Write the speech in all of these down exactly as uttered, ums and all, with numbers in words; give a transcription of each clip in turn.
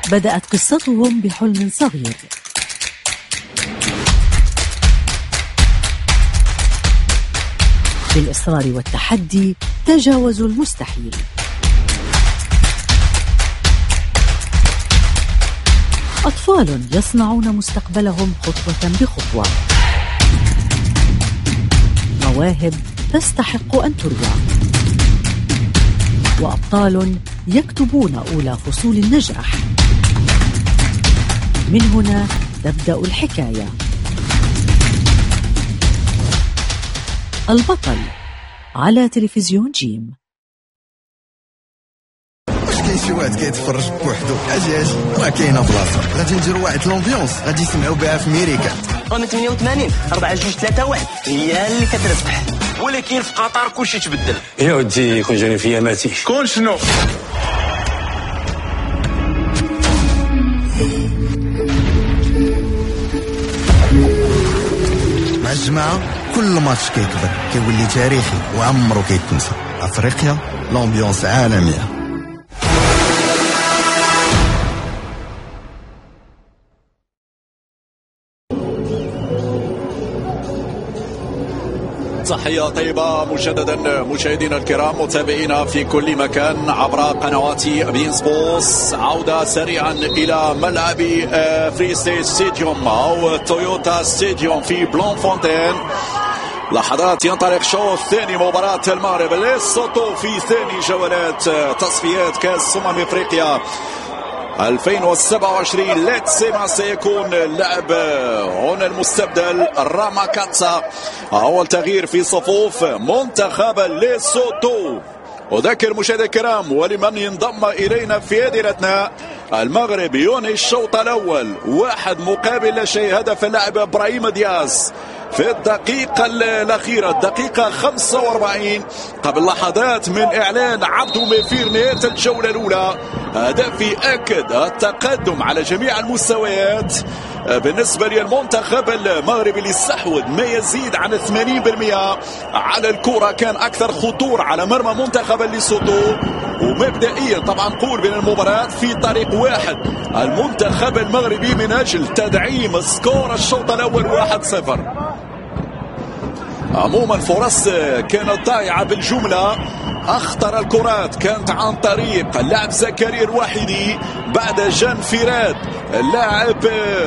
بدأت قصتهم بحلم صغير، بالإصرار والتحدي تجاوزوا المستحيل. أطفال يصنعون مستقبلهم خطوة بخطوة، مواهب تستحق أن تروى، وأبطال يكتبون أولى فصول النجاح. من هنا تبدأ الحكاية. البطل على تلفزيون جيم. واش كاين شي واحد كيتفرج بوحدو؟ اجي اجي راه كاينه بلاصه، غادي نديرو واحد لومبيونس غادي يسمعوا بها في ميريكا. انا ثمانية وثمانين أربعة جوج ثلاثة واحد هي اللي كتربح، ولكن في قطر كلشي تبدل. يا ودي كون جاني فيا ماتي كون شنو؟ مع الجماعه كل ماتش كيكبر كيولي تاريخي وعمرو كيتنسى. افريقيا لومبيونس عالميه. تحية طيبة مجددا مشاهدينا الكرام متابعينا في كل مكان عبر قنوات بين سبورتس. عودة سريعا إلى ملعب فري ستيت ستاديوم أو تويوتا ستاديوم في بلون فونتين. لحظات ينطلق الشوط الثاني، مباراة المغرب ليسوتو في ثاني جولات تصفيات كأس أمم أفريقيا ألفين وسبعة وعشرين. لاتسيما سيكون اللعب هنا المستبدل راماكاتسا. أول تغيير في صفوف منتخب ليسوتو. أذكر مشاهدينا الكرام ولمن ينضم إلينا في هذه الأثناء، المغرب ينهي الشوط الأول واحد مقابل لا شيء. هدف اللاعب إبراهيم دياز في الدقيقة الأخيرة، الدقيقة خمسة وأربعين، قبل لحظات من إعلان عبدو مفير نهاية الجولة الأولى. هدف يأكد التقدم على جميع المستويات بالنسبة للمنتخب المغربي اللي استحوذ ما يزيد عن ثمانين بالمئة على الكرة. كان أكثر خطور على مرمى منتخب ليسوتو. ومبدئيا طبعا نقول بين المباراة في طريق واحد المنتخب المغربي من أجل تدعيم سكور الشوط الأول واحد صفر. عموما فرص كانت ضائعة بالجملة. أخطر الكرات كانت عن طريق اللاعب زكريا الواحدي بعد جان فيراد اللاعب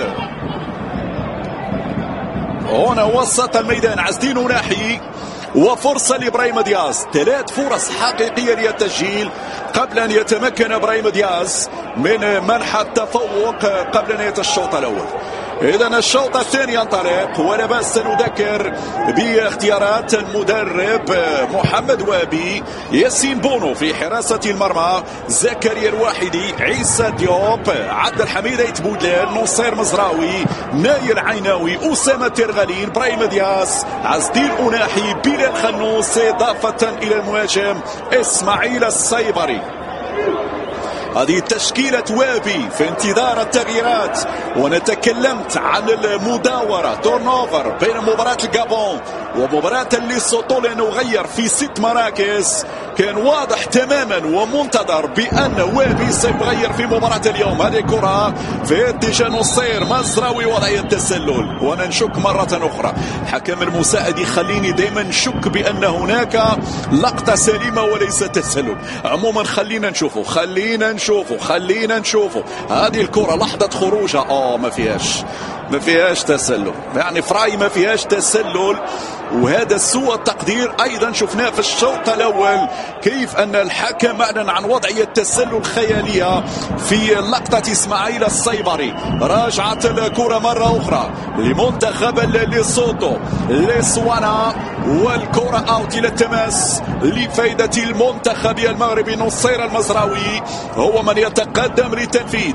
هنا وسط الميدان عزدين ناحي، وفرصة لإبراهيم دياز. ثلاث فرص حقيقية للتسجيل قبل أن يتمكن إبراهيم دياز من منح التفوق قبل نهاية الشوط الأول. إذا الشوط الثاني ينطلق، ولا بأس نذكر باختيارات المدرب محمد وابي. ياسين بونو في حراسة المرمى، زكريا الواحدي، عيسى ديوب، عبد الحميد ايت بودلان، نصير مزراوي، نايل عيناوي، أسامة ترغلين، إبراهيم دياس، عزدين أناحي، بلال خنوس، إضافة إلى المهاجم إسماعيل السيبري. هذه تشكيلة وابي في انتظار التغييرات. وانا تكلمت عن المداورة تورنوفر بين مباراة الجابون ومباراة ليسوتو لأنه غير في ست مراكز. كان واضح تماما ومنتظر بأن وابي سيغير في مباراة اليوم. هذه كرة في اتجاه نصير مزراوي وضعية تسلل، وانا نشك مرة أخرى حكم المساعد يخليني دائما نشك بأن هناك لقطة سليمة وليس تسلل. عموما خلينا نشوفه خلينا نشوفه خلينا نشوفه هذه الكرة لحظة خروجها اه ما فيهاش ما فيهاش تسلل، يعني فراي ما فيهاش تسلل. وهذا سوء التقدير ايضا شفناه في الشوط الاول، كيف ان الحكم اعلن عن وضعية تسلل خيالية في لقطة اسماعيل السيبري. راجعت الكرة مرة اخرى لمنتخب ليسوتو ليسوانا، والكرة اوت الى التماس لفائدة المنتخب المغربي. نصير المزراوي هو من يتقدم للتنفيذ.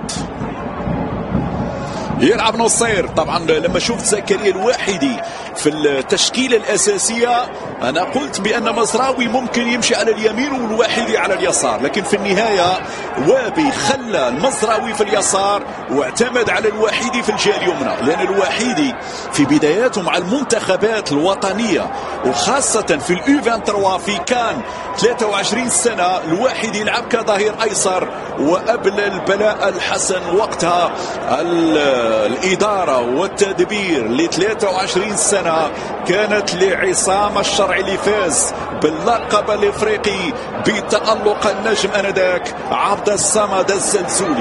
يلعب نصير. طبعا لما شفت زكريا الواحدي في التشكيلة الأساسية أنا قلت بأن مزراوي ممكن يمشي على اليمين والواحدي على اليسار، لكن في النهاية وابي خلى المزراوي في اليسار واعتمد على الواحدي في الجهة اليمنى، لأن الواحدي في بداياته مع المنتخبات الوطنية وخاصة في اليو ثلاثة وعشرين في كان ثلاثة وعشرين سنة الواحدي يلعب كظهير أيسر، وقبل البلاء الحسن وقتها الإدارة والتدبير ل ثلاثة وعشرين سنة كانت لعصام الشرعي اللي فاز باللقب الافريقي بتألق النجم انذاك عبد الصمد الزلزولي.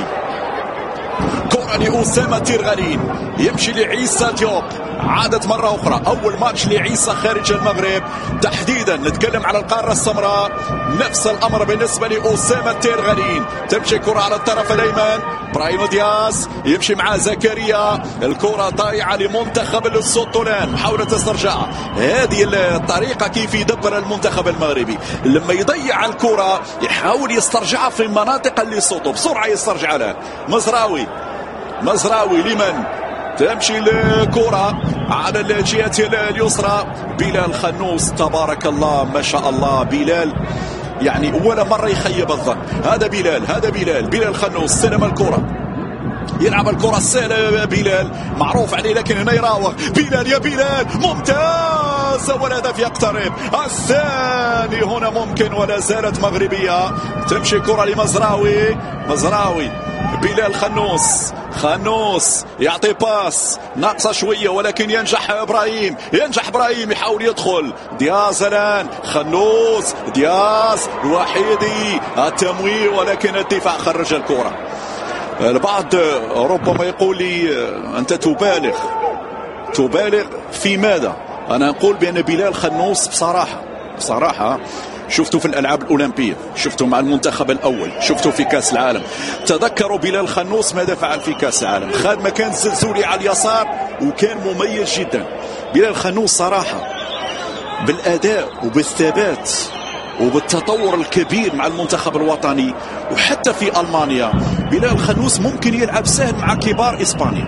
كرة لأسامة تيرغالين، يمشي لعيسى ديوب، عادت مرة أخرى أول ماتش لعيسى خارج المغرب تحديدا، نتكلم على القارة السمراء. نفس الأمر بالنسبة لأسامة تيرغالين، تمشي كرة على الطرف الأيمن، برايم دياز يمشي مع زكريا، الكرة ضايعة لمنتخب لسوتو، محاولة استرجاعها. هذه الطريقة كيف يدبر المنتخب المغربي، لما يضيع الكرة يحاول يسترجعها في مناطق لسوتو بسرعة، يسترجع له مزراوي. مزراوي لمن تمشي الكرة على الجهة اليسرى، بلال خنوس تبارك الله ما شاء الله. بلال يعني ولا مرة يخيب الظن، هذا بلال هذا بلال بلال خنوس استلم الكرة، يلعب الكرة السهلة بلال معروف عليه، لكن هنا يراوغ بلال يا بلال ممتاز، والهدف يقترب الثاني هنا ممكن، ولا زالت مغربية. تمشي كرة لمزراوي، مزراوي بلال خنوس، خنوس يعطي باس ناقصة شوية ولكن ينجح إبراهيم، ينجح إبراهيم يحاول يدخل. دياز الآن، خنوس، دياز الوحيدي، التمويه ولكن الدفاع خرج الكرة. البعض ربما يقول لي أنت تبالغ، تبالغ في ماذا؟ أنا أقول بأن بلال خنوس بصراحة بصراحة شفته في الألعاب الأولمبية، شفته مع المنتخب الأول، شفته في كأس العالم. تذكروا بلال خنوس ماذا فعل في كأس العالم، خاد مكان الزلزولي على اليسار وكان مميز جدا. بلال خنوس صراحة بالأداء وبالثبات وبالتطور الكبير مع المنتخب الوطني وحتى في ألمانيا، بلال خنوس ممكن يلعب سهل مع كبار إسبانيا،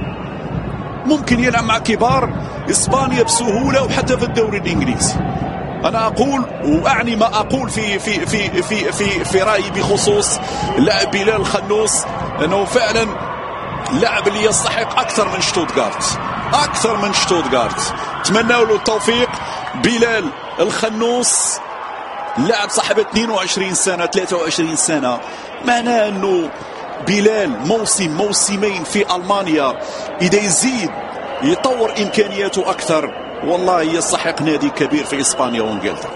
ممكن يلعب مع كبار إسبانيا بسهولة وحتى في الدوري الإنجليزي. أنا أقول وأعني ما أقول في في في في في, في رأيي بخصوص لاعب بلال خنوس، أنه فعلا لاعب اللي يستحق أكثر من شتوتغارت، أكثر من شتوتغارت. أتمنى له التوفيق. بلال الخنوس لاعب صاحب اثنين وعشرين سنة ثلاثة وعشرين سنة، معناه أنه بلال موسم موسمين في ألمانيا إذا يزيد يطور إمكانياته أكثر والله يستحق نادي كبير في إسبانيا وإنجلترا.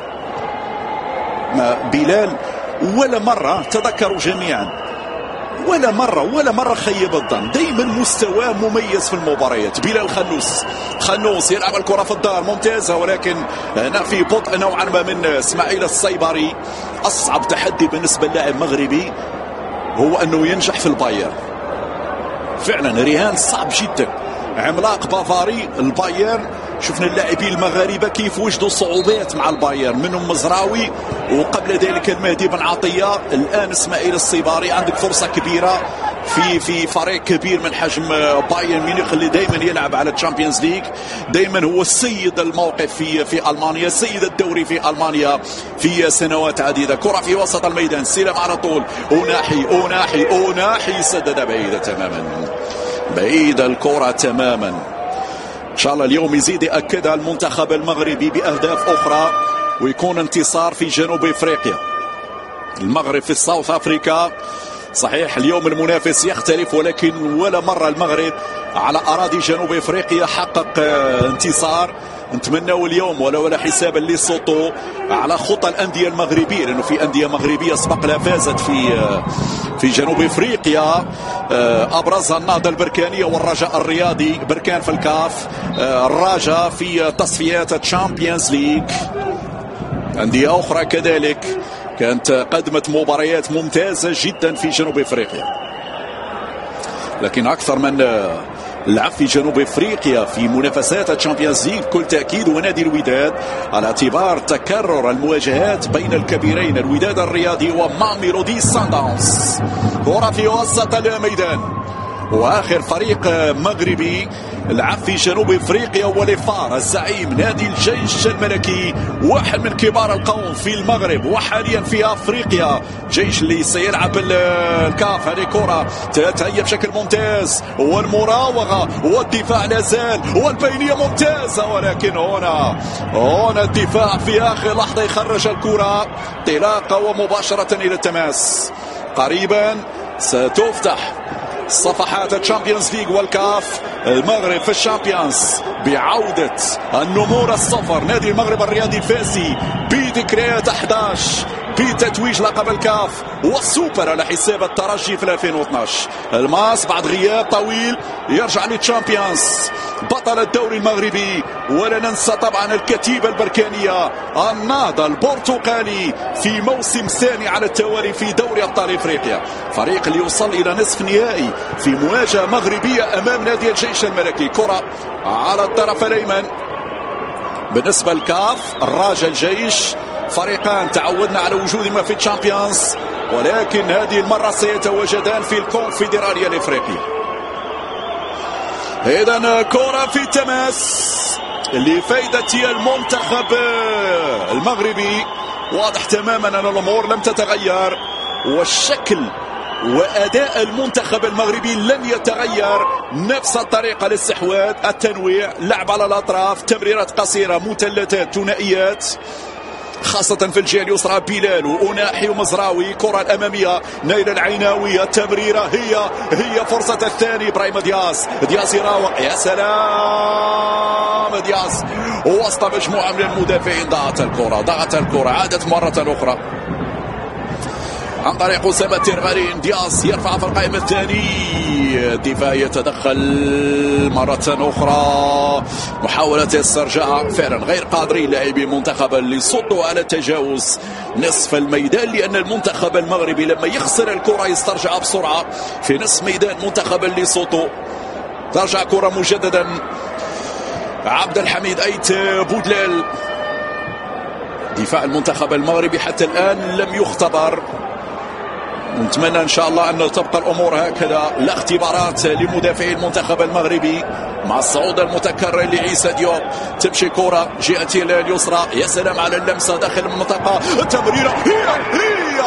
ما بلال ولا مرة تذكروا جميعا ولا مرة ولا مرة خيب الظن، دايما مستواه مميز في المباريات. بلال خنوس، خنوس يلعب الكرة في الدار ممتازة، ولكن هنا في بطء نوعا ما من اسماعيل الصيبري. أصعب تحدي بالنسبة للاعب مغربي هو أنه ينجح في البايرن، فعلا رهان صعب جدا. عملاق بافاري البايرن، شفنا اللاعبين المغاربه كيف وجدوا صعوبات مع البايرن، منهم مزراوي وقبل ذلك المهدي بن عطيه، الان اسماعيل الصيباري. عندك فرصه كبيره في في فريق كبير من حجم بايرن ميونخ اللي دائما يلعب على الشامبيونز ليج، دائما هو السيد الموقف في في المانيا، سيد الدوري في المانيا في سنوات عديده. كره في وسط الميدان، سلم على طول، أوناحي أوناحي أوناحي سدد بعيده تماما، بعيد الكرة تماما. إن شاء الله اليوم يزيد يأكدها المنتخب المغربي بأهداف أخرى ويكون انتصار في جنوب إفريقيا. المغرب في ساوث أفريكا، صحيح اليوم المنافس يختلف، ولكن ولا مرة المغرب على أراضي جنوب إفريقيا حقق انتصار. نتمنى اليوم ولا ولا حسابا لسوتو على خطى الأندية المغربية، لأنه في أندية مغربية سبق لها فازت في في جنوب إفريقيا، أبرزها النهضة البركانية والرجاء الرياضي، بركان في الكاف، الرجاء في تصفيات الشامبيونز ليج. أندية أخرى كذلك كانت قدمت مباريات ممتازة جدا في جنوب إفريقيا، لكن أكثر من لعب في جنوب افريقيا في منافسات الشامبيونز ليج بكل تاكيد ونادي الوداد، على اعتبار تكرر المواجهات بين الكبيرين الوداد الرياضي وماميلودي سانداونز. كرة في وسط الميدان، واخر فريق مغربي لعب في جنوب افريقيا وليفار الزعيم نادي الجيش الملكي، واحد من كبار القوم في المغرب وحاليا في افريقيا. جيش اللي سيلعب الكاف. هذه كره تتهيأ بشكل ممتاز، والمراوغه والدفاع لازال، والبينيه ممتازه، ولكن هنا هنا الدفاع في اخر لحظه يخرج الكره انطلاقه ومباشره الى التماس. قريبا ستفتح صفحات الشامبيونز ليج والكاف. المغرب في الشامبيونز بعودة النمور الصفر، نادي المغرب الرياضي الفاسي بذكريات أحد عشر بتتويج لقب الكاف والسوبر على حساب الترجي في ألفين واثناش. الماس بعد غياب طويل يرجع للشامبيونز، بطل الدوري المغربي. ولا ننسى طبعا الكتيبة البركانية النهضة البرتقالي في موسم ثاني على التوالي في دوري ابطال افريقيا. فريق اللي يوصل الى نصف نهائي في مواجهة مغربية امام نادي الجيش الملكي. كرة على الطرف الايمن بالنسبة للكاف. الراجل الجيش فريقان تعودنا على وجودهما في الشامبيونز، ولكن هذه المرة سيتواجدان في الكونفدرالية الافريقية. اذا كرة في التماس لفائدة المنتخب المغربي. واضح تماما ان الامور لم تتغير، والشكل واداء المنتخب المغربي لن يتغير. نفس الطريقة للاستحواذ، التنويع، لعب على الاطراف، تمريرات قصيرة، مثلثات، ثنائيات، خاصة في الجهة اليسرى بلال وأناحي ومزراوي. كرة الأمامية نيل العيناوي، التمريرة هي هي فرصة الثاني. إبراهيم دياز، دياز يراوغ، يا سلام دياز وسط مجموعة من المدافعين. ضاعت الكرة ضاعت الكرة عادت مرة أخرى عن طريق أسامة تيرغارين. دياز يرفع في القائمة الثاني، الدفاع يتدخل مرة أخرى، محاولة استرجاع. فعلا غير قادرين لاعبي المنتخب اللي صدوا على تجاوز نصف الميدان، لأن المنتخب المغربي لما يخسر الكرة يسترجع بسرعة في نصف ميدان منتخب اللي صوتو. ترجع كرة مجددا عبد الحميد أيت بودلال. دفاع المنتخب المغربي حتى الآن لم يختبر. نتمنى ان شاء الله ان تبقى الامور هكذا، لا اختبارات لمدافعي المنتخب المغربي مع الصعود المتكرر لعيسى ديوب. تمشي كرة جهة اليسرى، يا سلام على اللمسة داخل المنطقة، التمريرة هي هي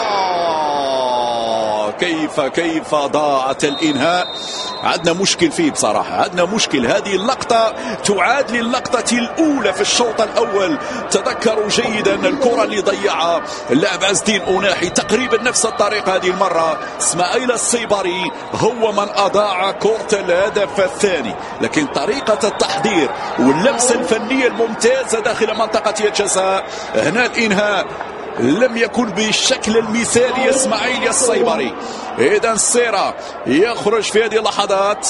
كيف كيف ضاعت الانهاء. عندنا مشكل فيه بصراحة، عندنا مشكل. هذه اللقطة تعاد للقطة الأولى في الشوط الأول. تذكروا جيدا الكرة اللي ضيعها اللاعب عز الدين أناحي تقريبا نفس الطريقة. هذه المرة اسماعيل السيبري هو من أضاع كرة الهدف الثاني، لكن طريقة التحضير واللمسة الفنية الممتازة داخل منطقة الجزاء، هنا الإنهاء لم يكن بالشكل المثالي اسماعيل السيبري. اذا السيرة يخرج في هذه اللحظات،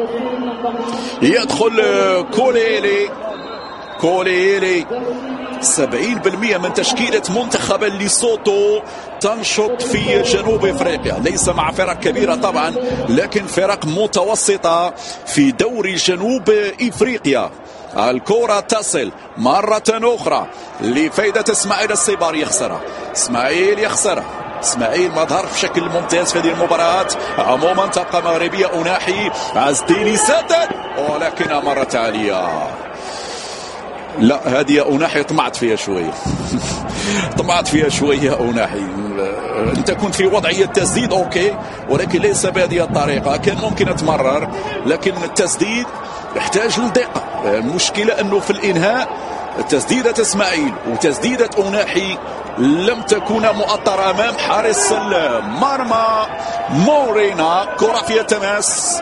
يدخل كوليلي كوليلي سبعين بالمئة من تشكيلة منتخب ليسوتو تنشط في جنوب افريقيا، ليس مع فرق كبيرة طبعا لكن فرق متوسطة في دوري جنوب افريقيا. الكرة تصل مرة أخرى لفائدة اسماعيل السيباري، يخسرها اسماعيل يخسرها اسماعيل ما ظهر بشكل ممتاز في هذه المباراة. عموما تبقى مغربية. أناحي عز الدين يسدد ولكنها مرت عالية. لا هذه أناحي طمعت فيها شوية طمعت فيها شوية أناحي. أنت كنت في وضعية تسديد أوكي، ولكن ليس بهذه الطريقة. كان ممكن أتمرر، لكن التسديد يحتاج للدقة. المشكلة أنه في الإنهاء تسديدة اسماعيل وتسديدة أناحي لم تكن مؤطرة أمام حارس المرمى مورينا. كرة فيها تماس،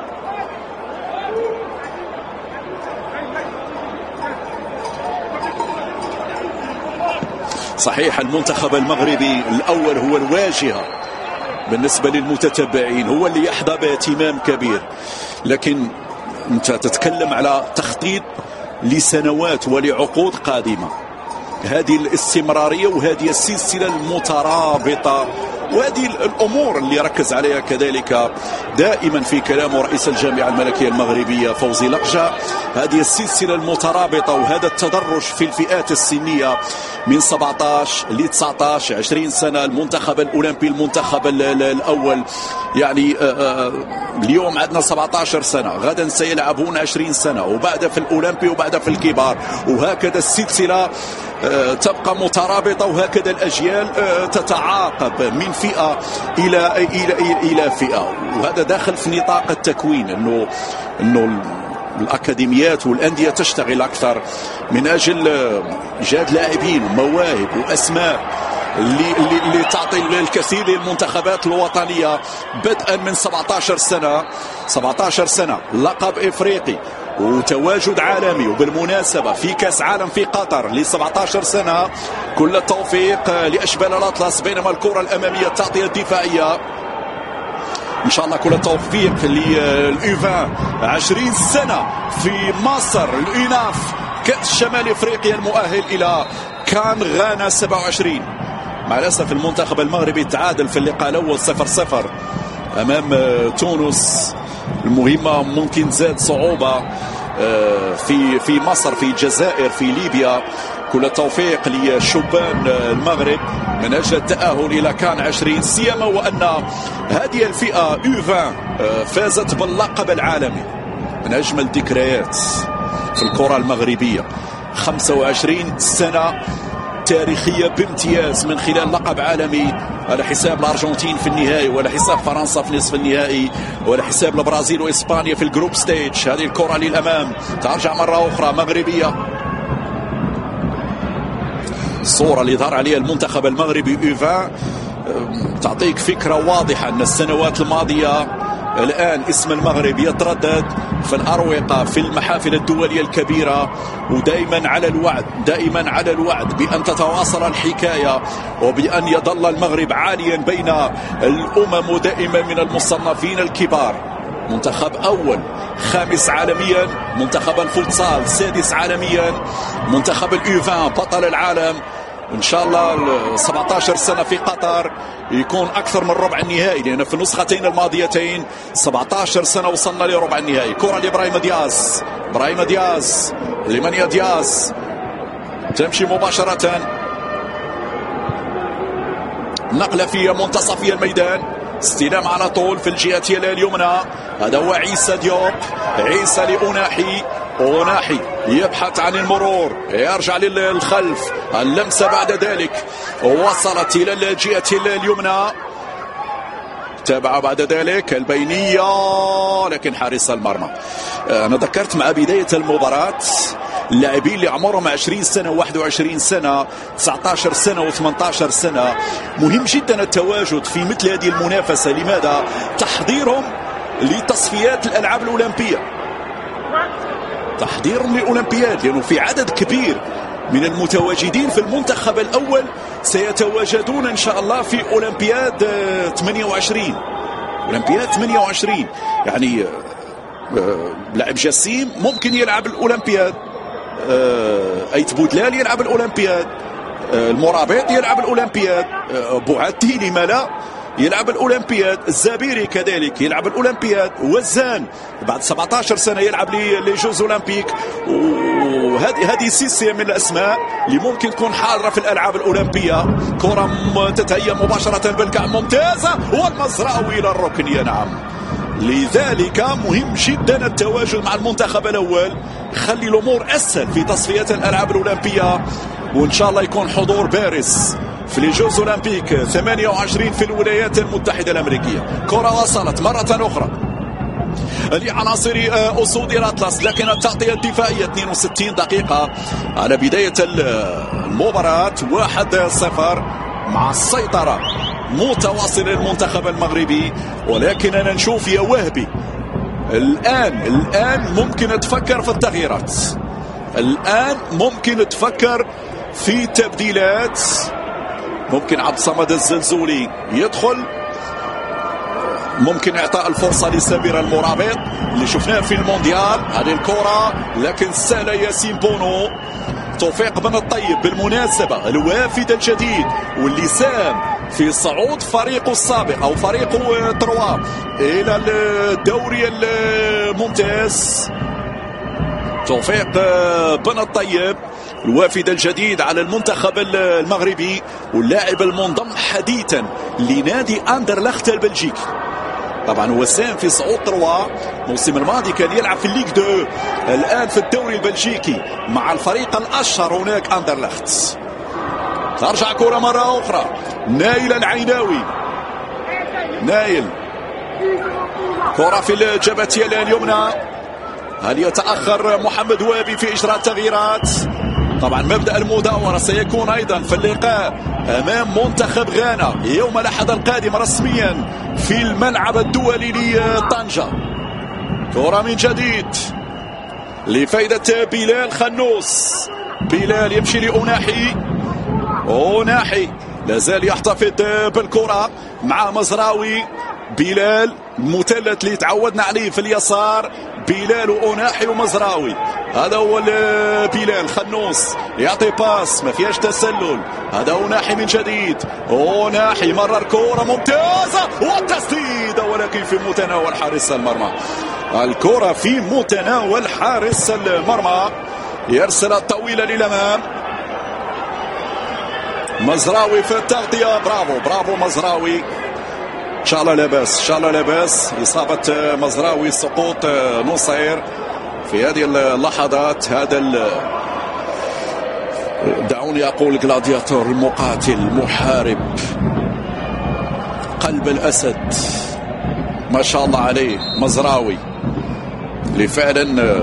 صحيح المنتخب المغربي الأول هو الواجهة بالنسبة للمتتبعين، هو اللي يحظى باهتمام كبير، لكن أنت تتكلم على تخطيط لسنوات ولعقود قادمة. هذه الاستمرارية وهذه السلسلة المترابطة وهذه الأمور اللي ركز عليها كذلك دائما في كلامه رئيس الجامعة الملكية المغربية فوزي لقجة. هذه السلسلة المترابطة وهذا التدرج في الفئات السنية من سبعة عشر ل تسعة عشر عشرين سنة. المنتخب الأولمبي المنتخب الأول يعني اليوم عندنا سبعة عشر سنة، غدا سيلعبون عشرين سنة، وبعد في الأولمبي وبعد في الكبار، وهكذا السلسلة تبقى مترابطة، وهكذا الأجيال تتعاقب من فئة إلى إلى إلى فئة. وهذا داخل في نطاق التكوين، إنه إنه الأكاديميات والأندية تشتغل أكثر من أجل إيجاد لاعبين ومواهب وأسماء اللي, اللي, اللي تعطي الكثير للمنتخبات الوطنية بدءا من سبعة عشر سنة. سبعة عشر سنة لقب إفريقي وتواجد عالمي، وبالمناسبة في كاس عالم في قطر ل سبعة عشر سنة. كل التوفيق لأشبال الأطلس، بينما الكرة الأمامية التغطية الدفاعية إن شاء الله كل التوفيق للإيفان. عشرين سنة في مصر، الإناف كأس شمال إفريقيا المؤهل إلى كان غانا سبعة وعشرين. مع الأسف المنتخب المغربي تعادل في اللقاء الأول صفر صفر أمام تونس. المهمة ممكن زاد صعوبة في في مصر، في الجزائر، في ليبيا. كل التوفيق لشبان المغرب من أجل التأهل إلى كان عشرين، سيما وأن هذه الفئة أوفان فازت باللقب العالمي. من أجمل الذكريات في الكرة المغربية، خمسة وعشرين سنة تاريخية بامتياز من خلال لقب عالمي على حساب الأرجنتين في النهائي، وعلى حساب فرنسا في نصف النهائي، وعلى حساب البرازيل وإسبانيا في الجروب ستيج. هذه الكرة للأمام ترجع مرة أخرى مغربية. الصورة اللي ظهر عليها المنتخب المغربي أوفان تعطيك فكرة واضحة أن السنوات الماضية الآن اسم المغرب يتردد في الأروقة في المحافل الدولية الكبيرة، ودائما على الوعد، دائما على الوعد بأن تتواصل الحكاية وبأن يظل المغرب عاليا بين الأمم ودائما من المصنفين الكبار. منتخب أول، خامس عالميا، منتخب الفوتسال سادس عالميا، منتخب الأوفان بطل العالم. إن شاء الله سبعة عشر سنة في قطر يكون أكثر من ربع النهائي، لأن في النسختين الماضيتين سبعة عشر سنة وصلنا لربع النهائي. كرة لإبراهيم دياز، إبراهيم دياز لمانيا دياز تمشي مباشرة، نقلة في منتصف الميدان، استلام على طول في الجهة اليمنى. هذا هو عيسى ديوب، عيسى لأناحي، أناحي يبحث عن المرور، يرجع للخلف، اللمسة بعد ذلك وصلت إلى الجهة اليمنى، تابع بعد ذلك البينية لكن حارس المرمى. أنا ذكرت مع بداية المباراة اللاعبين اللي عمرهم عشرين سنة واحد وعشرين سنة تسعة عشر سنة وثمانية عشر سنة، مهم جدا التواجد في مثل هذه المنافسة. لماذا؟ تحضيرهم لتصفيات الألعاب الأولمبية، تحضيرهم للأولمبياد، لأنه في عدد كبير من المتواجدين في المنتخب الأول سيتواجدون إن شاء الله في أولمبياد ثمانية وعشرين. أولمبياد ثمانية وعشرين يعني لاعب جسيم ممكن يلعب الأولمبياد، أيت بودلال يلعب الأولمبياد، المرابط يلعب الأولمبياد، بوعتي لما لا يلعب الأولمبياد، الزبيري كذلك يلعب الأولمبياد، وزان بعد سبعة عشر سنة يلعب لي جوز أولمبيك. وهذه هذه سلسلة من الأسماء اللي ممكن تكون حاضرة في الألعاب الأولمبية. كرة تتهيأ مباشرة بالكعب ممتازة، والمزراوي إلى الركن. يا نعم، لذلك مهم جدا التواجد مع المنتخب الأول، خلي الأمور أسهل في تصفيات الألعاب الأولمبية، وإن شاء الله يكون حضور بارز في الجوز أولمبيك ثمانية وعشرين في الولايات المتحدة الأمريكية. كرة وصلت مرة أخرى لعناصر أسود الأطلس، لكن التغطية الدفاعية اثنين وستين دقيقة على بداية المباراة، واحد صفر مع السيطرة متواصل المنتخب المغربي. ولكننا نشوف يا وهبي الآن الآن ممكن تفكر في التغييرات، الآن ممكن تفكر في تبديلات. ممكن عبد الصمد الزلزولي يدخل، ممكن اعطاء الفرصة لسمير المرابط اللي شفناه في المونديال. هذه الكرة لكن سهل ياسين بونو. توفيق بن الطيب بالمناسبة الوافد الجديد واللي سام في صعود فريقه السابق أو فريقه تروا إلى الدوري الممتاز. توفيق بن الطيب الوافد الجديد على المنتخب المغربي واللاعب المنضم حديثا لنادي أندرلخت البلجيكي. طبعا هو ساهم في صعود تروا الموسم الماضي، كان يلعب في الليغ دو، الآن في الدوري البلجيكي مع الفريق الأشهر هناك أندرلخت. ترجع كرة مرة أخرى، نايل العيناوي، نايل كرة في الجبهة اليمنى. هل يتأخر محمد وابي في إجراء التغييرات؟ طبعا مبدأ المداورة سيكون أيضا في اللقاء أمام منتخب غانا يوم الأحد القادم رسميا في الملعب الدولي لطنجة. كرة من جديد لفائدة بلال خنوس، بلال يمشي لأناحي، أناحي لازال يحتفظ بالكرة مع مزراوي. بلال المثلث اللي تعودنا عليه في اليسار، بلال وأناحي ومزراوي، هذا هو بلال خنوس يعطي باس ما فيهاش تسلل. هذا أناحي من جديد، أناحي مرر كرة ممتازة والتسديد ولكن في متناول حارس المرمى. الكرة في متناول حارس المرمى، يرسل الطويلة للأمام. مزراوي في التغطية، برافو برافو مزراوي، ان شاء الله لاباس ان شاء الله لاباس. اصابه مزراوي، سقوط نصير في هذه اللحظات. هذا دعوني اقول جلادياتور، المقاتل المحارب، قلب الاسد، ما شاء الله عليه مزراوي، اللي فعلا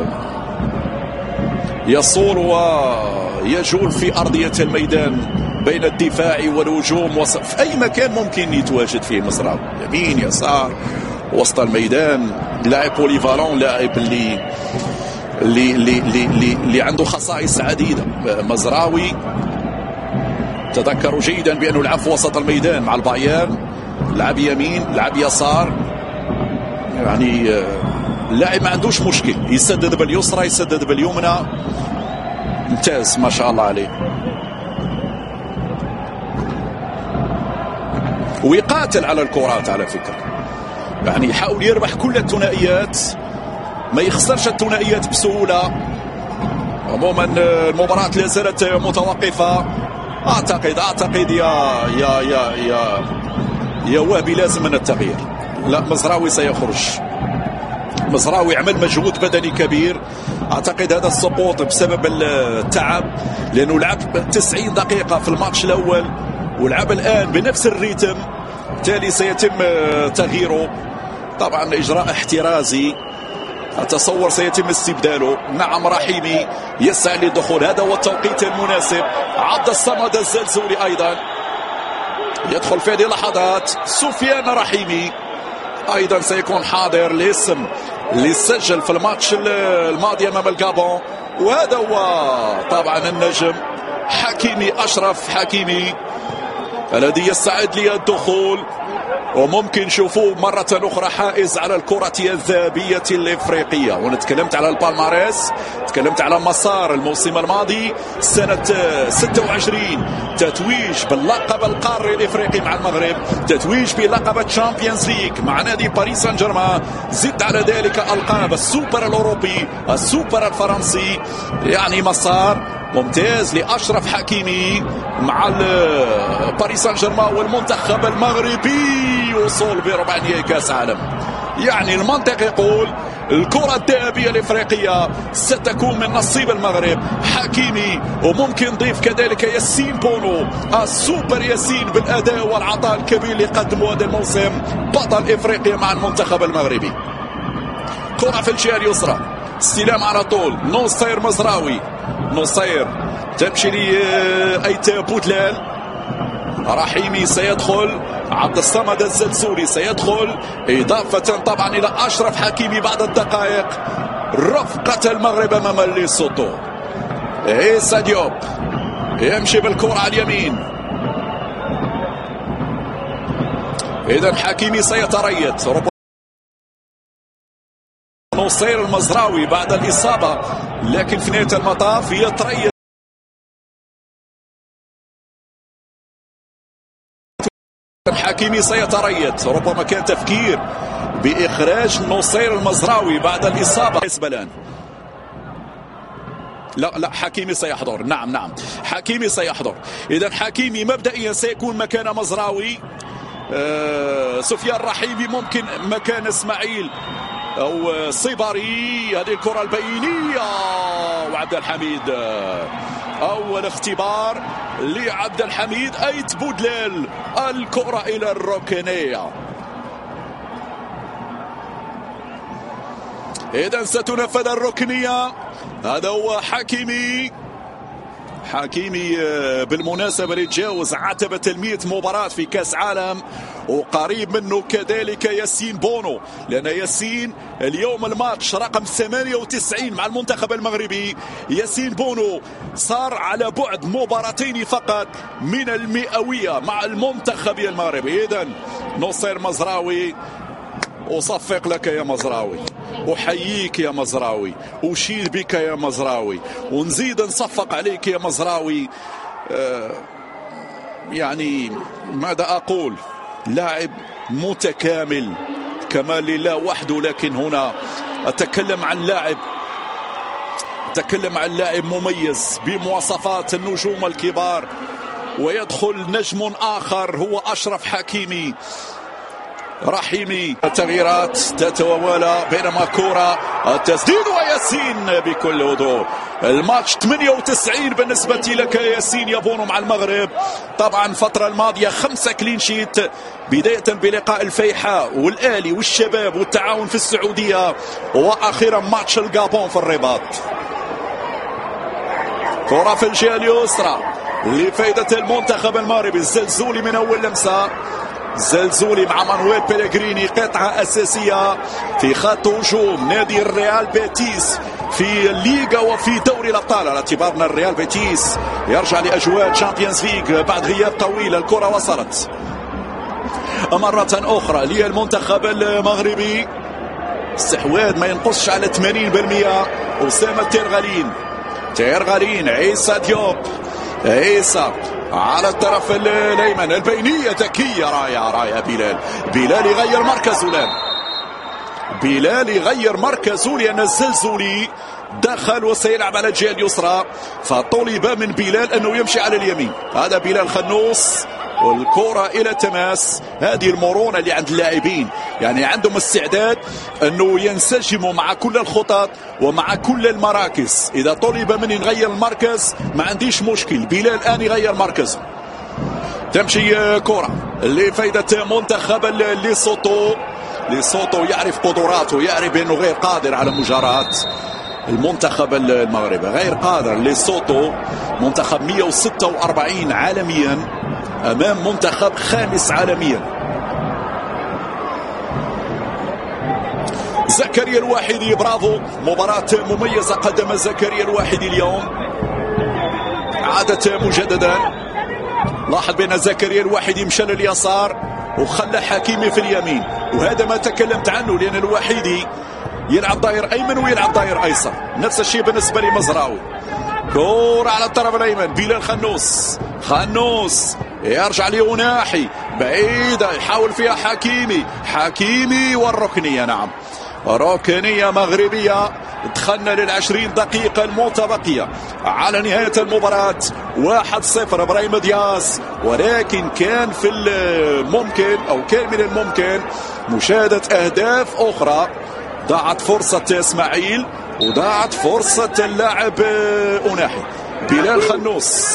يصول ويجول في ارضيه الميدان بين الدفاع والهجوم، وسط في اي مكان ممكن يتواجد فيه مزراوي، يمين يسار وسط الميدان. لاعب بوليفالون، لاعب اللي اللي اللي اللي, اللي عنده خصائص عديده. مزراوي تذكروا جيدا بانه لعب في وسط الميدان مع البايرن، لعب يمين لعب يسار، يعني اللاعب ما عندوش مشكل، يسدد باليسرى يسدد باليمنى، ممتاز ما شاء الله عليه. ويقاتل على الكرات على فكرة، يعني يحاول يربح كل الثنائيات، ما يخسرش الثنائيات بسهولة. عموما المباراة لا زالت متوقفة. اعتقد اعتقد يا يا يا يا يا وهبي لازم من التغيير. لا، مزراوي سيخرج. مزراوي عمل مجهود بدني كبير، اعتقد هذا السقوط بسبب التعب، لانه لعب تسعين دقيقة في الماتش الاول ولعب الآن بنفس الريتم، بالتالي سيتم تغييره. طبعا إجراء احترازي، أتصور سيتم استبداله. نعم رحيمي يسعى للدخول، هذا هو التوقيت المناسب. عبد الصمد الزلزولي أيضا يدخل في هذه اللحظات. سفيان رحيمي أيضا سيكون حاضر، الاسم اللي سجل في الماتش الماضي أمام الغابون. وهذا هو طبعا النجم حكيمي، أشرف حكيمي الذي يستعد للدخول، وممكن نشوفوه مرة أخرى حائز على الكرة الذهبية الإفريقية. وأنا تكلمت على البالماريس، تكلمت على مسار الموسم الماضي سنة ستة وعشرين، تتويج باللقب القاري الإفريقي مع المغرب، تتويج بلقب الشامبيونز ليج مع نادي باريس سان جيرمان، زد على ذلك ألقاب السوبر الأوروبي، السوبر الفرنسي. يعني مسار ممتاز لأشرف حكيمي مع باريس سان جيرمان والمنتخب المغربي، وصول بربع نهائي كاس عالم. يعني المنطق يقول الكرة الذهبية الإفريقية ستكون من نصيب المغرب. حكيمي، وممكن نضيف كذلك ياسين بونو، السوبر ياسين بالأداء والعطاء الكبير اللي قدمه هذا الموسم، بطل إفريقيا مع المنتخب المغربي. كرة في الجهة اليسرى، استلام على طول، نصير مزراوي، نصير تمشي لأيت بودلال. رحيمي سيدخل، عبد الصمد الزلزولي سيدخل، إضافة طبعا إلى أشرف حكيمي بعد الدقائق، رفقة المغرب أمام ليسوتو. عيسى ديوب يمشي بالكرة على اليمين، إذا حكيمي سيتريث. نصير المزراوي بعد الإصابة، لكن في نهاية المطاف يتريث. حكيمي سيتريث، ربما كان تفكير بإخراج نصير المزراوي بعد الإصابة. حسبلان لا لا حكيمي سيحضر. نعم نعم حكيمي سيحضر. إذا حكيمي مبدئيا سيكون مكان مزراوي. آه سفيان رحيمي ممكن مكان اسماعيل او صيباري. هذه الكرة البينية وعبد الحميد. آه اول اختبار لعبد الحميد ايت بودليل. الكرة الى الركنية. إذا ستنفذ الركنية. هذا هو حكيمي. حكيمي بالمناسبة اللي تجاوز عتبة المئة مباراة في كأس عالم، وقريب منه كذلك ياسين بونو، لأن ياسين اليوم الماتش رقم ثمانية وتسعين مع المنتخب المغربي. ياسين بونو صار على بعد مباراتين فقط من المئوية مع المنتخب المغربي. إذن نصير مزراوي، أصفق لك يا مزراوي، أحييك يا مزراوي، أشيد بك يا مزراوي، ونزيد نصفق عليك يا مزراوي. آه يعني ماذا أقول؟ لاعب متكامل كمال لله وحده. لكن هنا أتكلم عن لاعب أتكلم عن لاعب مميز بمواصفات النجوم الكبار. ويدخل نجم آخر هو أشرف حكيمي. رحيمي. التغييرات تتوالى بينما كرة التسديد وياسين بكل وضوح. الماتش ثمانية وتسعين بالنسبة لك ياسين يا بونو مع المغرب. طبعا الفترة الماضية خمسة كلين شيت، بداية بلقاء الفيحاء والآلي والشباب والتعاون في السعودية، وأخيرا ماتش الجابون في الرباط. كرة في الجهة اليسرى لفائدة المنتخب المغربي. الزلزولي من أول لمسة. زلزولي مع مانويل بيلغريني قطعة أساسية في خط هجوم نادي الريال بيتيس في الليغا وفي دوري الأبطال، على اعتبار أن الريال بيتيس يرجع لأجواء تشامبيونز ليج بعد غياب طويل. الكرة وصلت مرة أخرى للمنتخب المغربي. استحواذ ما ينقصش على ثمانين بالمئة. أسامة تيرغالين تيرغالين عيسى ديوب. عيسى على الطرف الايمن. البينيه ذكيه رائعه رائعه. بلال بلال يغير مركزه الان. بلال يغير مركزه لان الزلزولي دخل وسيلعب على الجهه اليسرى، فطلب من بلال انه يمشي على اليمين. هذا بلال خنوس والكرة إلى تماس. هذه المرونة اللي عند اللاعبين، يعني عندهم استعداد أنه ينسجموا مع كل الخطط ومع كل المراكز. إذا طلب مني نغير المركز ما عنديش مشكل. بلال الآن يغير مركزه. تمشي كرة لفائدة منتخب ليسوتو. ليسوتو يعرف قدراته، يعرف أنه غير قادر على مجاراة المنتخب المغربي، غير قادر. ليسوتو منتخب مئة وستة وأربعين عالميا أمام منتخب خامس عالميا. زكريا الواحدي برافو، مباراة مميزة قدم زكريا الواحدي اليوم. عادت مجددا. لاحظ بأن زكريا الواحدي مشى لليسار وخلى حكيمي في اليمين، وهذا ما تكلمت عنه، لأن الواحدي يلعب داير أيمن ويلعب داير أيسر. نفس الشيء بالنسبة لمزراوي. كورة على الطرف الأيمن. بلال خنوس. خنوس يرجع ليوناحي بعيدة يحاول فيها حكيمي. حكيمي والركنية. نعم ركنية مغربية. دخلنا للعشرين دقيقة المتبقية على نهاية المباراة. واحد صفر إبراهيم دياز. ولكن كان في الممكن أو كان من الممكن مشاهدة أهداف أخرى. ضاعت فرصة إسماعيل وضاعت فرصة اللاعب أوناحي. بلال خنوس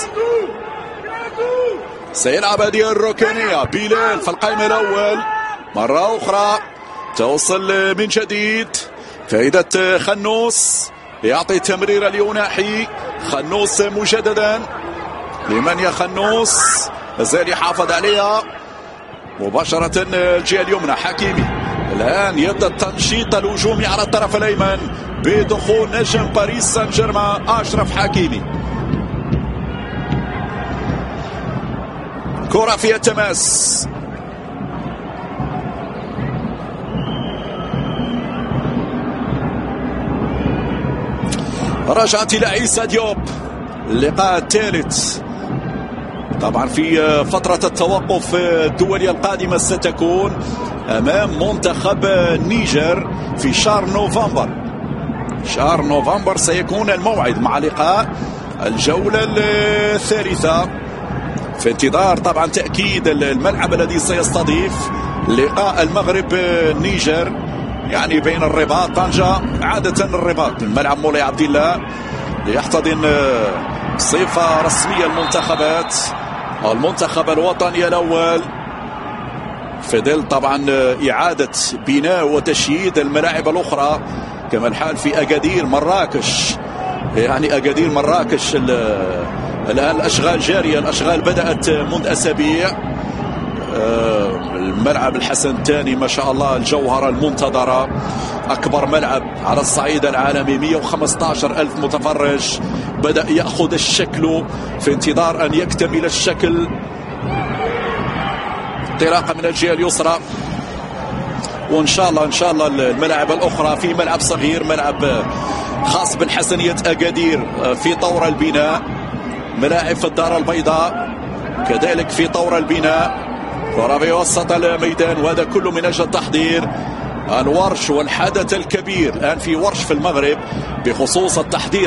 سيلعب هذه الركنية. بلال في القائمة الأول مرة أخرى. توصل من جديد فائدة خنوس. يعطي تمريرة ليوناحي. خنوس مجددا. لمن يا خنوس؟ زال يحافظ عليها مباشرة الجهة اليمنى. حكيمي الآن يبدأ التنشيط الهجومي على الطرف الأيمن بدخول نجم باريس سان جيرمان أشرف حكيمي. كرة فيها تماس. رجعت إلى عيسى ديوب. اللقاء الثالث طبعا في فترة التوقف الدولية القادمة ستكون أمام منتخب النيجر في شهر نوفمبر. شهر نوفمبر سيكون الموعد مع لقاء الجولة الثالثة، في انتظار طبعا تأكيد الملعب الذي سيستضيف لقاء المغرب النيجر، يعني بين الرباط طنجة. عادة الرباط الملعب مولاي عبد الله يحتضن صفة رسمية المنتخبات، المنتخب الوطني الأول، في ظل طبعا إعادة بناء وتشييد الملاعب الأخرى، كما الحال في أكادير مراكش. يعني أكادير مراكش الآن الأشغال جارية، الأشغال بدأت منذ أسابيع. الملعب الحسن الثاني ما شاء الله الجوهرة المنتظرة، أكبر ملعب على الصعيد العالمي، مئة وخمسة عشر ألف متفرج، بدأ يأخذ الشكل في انتظار أن يكتمل الشكل. انطلاقة من الجهة اليسرى، وإن شاء الله إن شاء الله الملاعب الأخرى في ملعب صغير، ملعب خاص بالحسنية أكادير في طور البناء، ملاعب في الدار البيضاء كذلك في طور البناء، كرة في وسط الميدان، وهذا كله من أجل تحضير الورش والحدث الكبير الآن في ورش في المغرب بخصوص التحضير